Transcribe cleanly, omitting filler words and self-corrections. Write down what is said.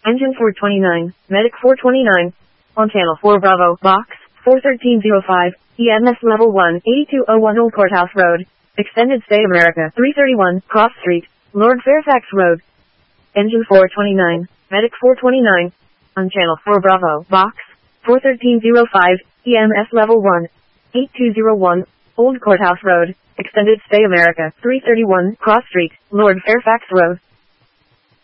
Engine 429, Medic 429. On Channel 4 Bravo, Box 41305, EMS Level 1, 8201 Old Courthouse Road, Extended Stay America 331, Cross Street, Lord Fairfax Road. Engine 429, Medic 429. On Channel 4 Bravo, Box 41305, EMS Level 1, 8201, Old Courthouse Road, Extended Stay America 331, Cross Street, Lord Fairfax Road.